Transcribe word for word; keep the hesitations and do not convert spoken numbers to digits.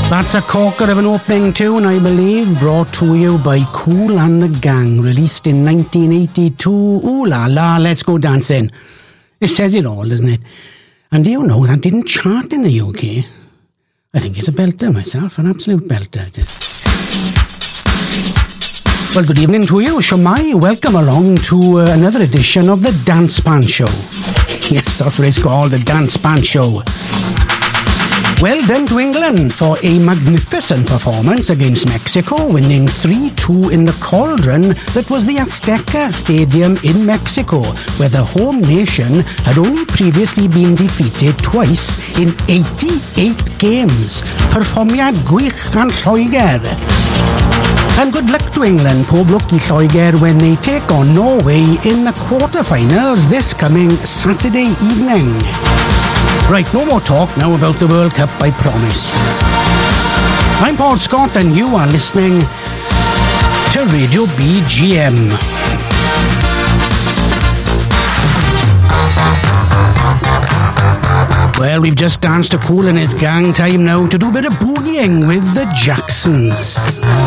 That's a corker of an opening tune, I believe, brought to you by Kool and the Gang, released in nineteen eighty-two. Ooh la la, let's go dancing. It says it all, doesn't it? And do you know that didn't chart in the U K? I think it's a belter myself, an absolute belter it is. Well, good evening to you, Shomai. Welcome along to uh, another edition of the Dance Band Show. Yes, that's what it's called, the Dance Band Show. Well done to England for a magnificent performance against Mexico, winning three two in the cauldron that was the Azteca Stadium in Mexico, where the home nation had only previously been defeated twice in eighty-eight games. Perfformiad gwych and Lloegr. And good luck to England, pob lwc I Lloegr, when they take on Norway in the quarter-finals this coming Saturday evening. Right, no more talk now about the World Cup, I promise. I'm Paul Scott and you are listening to Radio B G M. Well, we've just danced to Kool and his gang. Time now to do a bit of boogieing with the Jacksons.